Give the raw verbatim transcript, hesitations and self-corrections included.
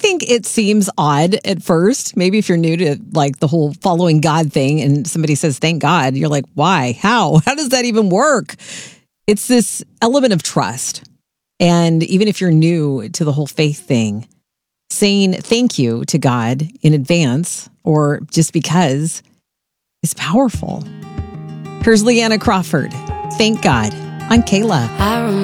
think it seems odd at first. Maybe if you're new to like the whole following God thing and somebody says, thank God, you're like, why? How? How does that even work? It's this element of trust. And even if you're new to the whole faith thing, saying thank you to God in advance or just because is powerful. Here's Leanna Crawford. Thank God. I'm Kayla. I